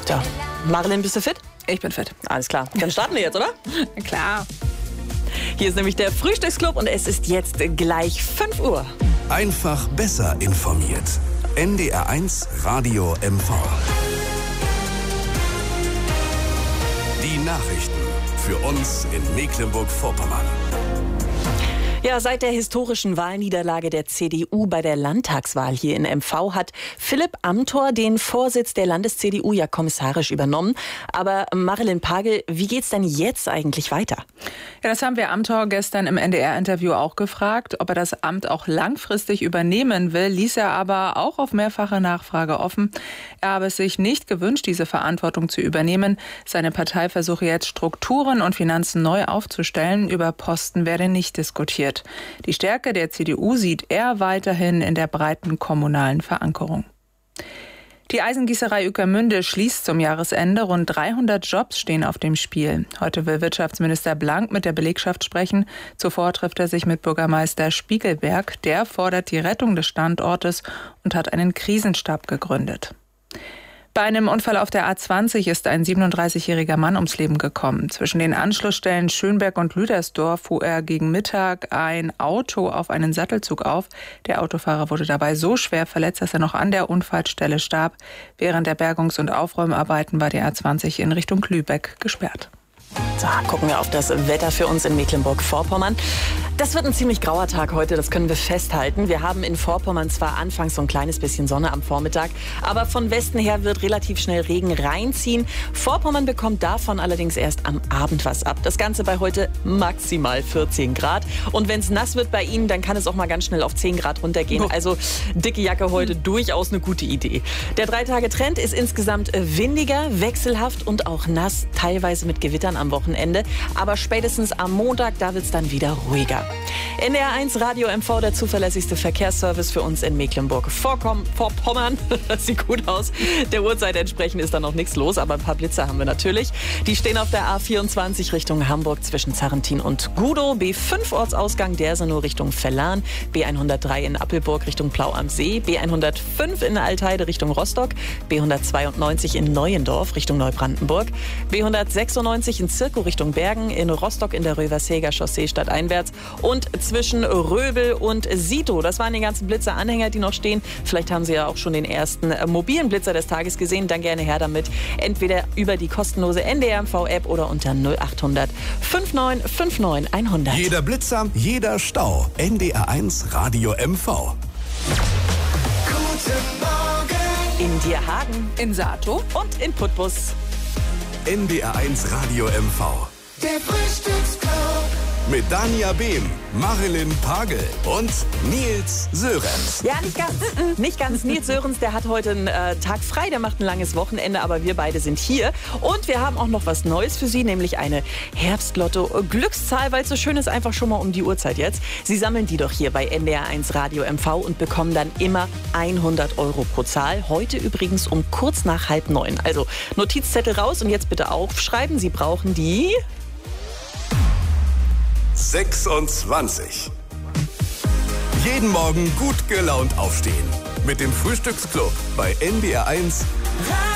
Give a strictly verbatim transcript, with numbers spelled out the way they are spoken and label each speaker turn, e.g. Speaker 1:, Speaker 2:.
Speaker 1: Tja, Marilyn, bist du fit?
Speaker 2: Ich bin fit.
Speaker 1: Alles klar. Dann starten wir jetzt, oder?
Speaker 2: Klar.
Speaker 1: Hier ist nämlich der Frühstücksclub und es ist jetzt gleich fünf Uhr.
Speaker 3: Einfach besser informiert. N D R eins Radio M V. Die Nachrichten für uns in Mecklenburg-Vorpommern.
Speaker 1: Ja, seit der historischen Wahlniederlage der C D U bei der Landtagswahl hier in M V hat Philipp Amthor den Vorsitz der Landes-C D U ja kommissarisch übernommen. Aber Marilyn Pagel, wie geht's denn jetzt eigentlich weiter?
Speaker 2: Ja, das haben wir Amthor gestern im N D R-Interview auch gefragt. Ob er das Amt auch langfristig übernehmen will, ließ er aber auch auf mehrfache Nachfrage offen. Er habe es sich nicht gewünscht, diese Verantwortung zu übernehmen. Seine Partei versuche jetzt Strukturen und Finanzen neu aufzustellen. Über Posten werde nicht diskutiert. Die Stärke der C D U sieht er weiterhin in der breiten kommunalen Verankerung. Die Eisengießerei Ueckermünde schließt zum Jahresende. Rund dreihundert Jobs stehen auf dem Spiel. Heute will Wirtschaftsminister Blank mit der Belegschaft sprechen. Zuvor trifft er sich mit Bürgermeister Spiegelberg. Der fordert die Rettung des Standortes und hat einen Krisenstab gegründet. Bei einem Unfall auf der A zwanzig ist ein siebenunddreißigjähriger Mann ums Leben gekommen. Zwischen den Anschlussstellen Schönberg und Lüdersdorf fuhr er gegen Mittag ein Auto auf einen Sattelzug auf. Der Autofahrer wurde dabei so schwer verletzt, dass er noch an der Unfallstelle starb. Während der Bergungs- und Aufräumarbeiten war die A zwanzig in Richtung Lübeck gesperrt.
Speaker 1: So, gucken wir auf das Wetter für uns in Mecklenburg-Vorpommern. Das wird ein ziemlich grauer Tag heute, das können wir festhalten. Wir haben in Vorpommern zwar anfangs so ein kleines bisschen Sonne am Vormittag, aber von Westen her wird relativ schnell Regen reinziehen. Vorpommern bekommt davon allerdings erst am Abend was ab. Das Ganze bei heute maximal vierzehn Grad. Und wenn es nass wird bei Ihnen, dann kann es auch mal ganz schnell auf zehn Grad runtergehen. Also dicke Jacke heute durchaus eine gute Idee. Der Drei-Tage-Trend ist insgesamt windiger, wechselhaft und auch nass, teilweise mit Gewittern am Wochenende. Aber spätestens am Montag, da wird es dann wieder ruhiger. N D R eins Radio M V, der zuverlässigste Verkehrsservice für uns in Mecklenburg-Vorpommern. Das sieht gut aus. Der Uhrzeit entsprechend ist da noch nichts los, aber ein paar Blitzer haben wir natürlich. Die stehen auf der A vierundzwanzig Richtung Hamburg zwischen Zarrentin und Gudow. B fünf Ortsausgang Dersenow Richtung Verlan. B hundertdrei in Appelburg Richtung Plau am See. B hundertfünf in Altheide Richtung Rostock. B hundertzweiundneunzig in Neuendorf Richtung Neubrandenburg. B hundertsechsundneunzig in Zirkow Richtung Bergen. In Rostock in der Röversheger Chaussee stadteinwärts. Und zwischen Röbel und Sito. Das waren die ganzen Blitzer-Anhänger, die noch stehen. Vielleicht haben Sie ja auch schon den ersten äh, mobilen Blitzer des Tages gesehen. Dann gerne her damit. Entweder über die kostenlose N D R M V-App oder unter null achthundert neunundfünfzig neunundfünfzig hundert.
Speaker 3: Jeder Blitzer, jeder Stau. N D R eins Radio M V.
Speaker 4: Guten Morgen.
Speaker 1: In Dierhagen,
Speaker 2: In Sato.
Speaker 1: und in Putbus.
Speaker 3: N D R eins Radio M V.
Speaker 4: Der Frühstücksclub.
Speaker 3: Mit Dania Behm, Marilyn Pagel und Nils Sörenz.
Speaker 1: Ja, nicht ganz. Nicht ganz. Nils Sörenz, der hat heute einen äh, Tag frei, der macht ein langes Wochenende, aber wir beide sind hier. Und wir haben auch noch was Neues für Sie, nämlich eine Herbstlotto-Glückszahl, weil es so schön ist, einfach schon mal um die Uhrzeit jetzt. Sie sammeln die doch hier bei N D R eins Radio M V und bekommen dann immer hundert Euro pro Zahl. Heute übrigens um kurz nach halb neun. Also Notizzettel raus und jetzt bitte aufschreiben. Sie brauchen die
Speaker 3: sechsundzwanzig. Jeden Morgen gut gelaunt aufstehen. Mit dem Frühstücksclub bei N D R eins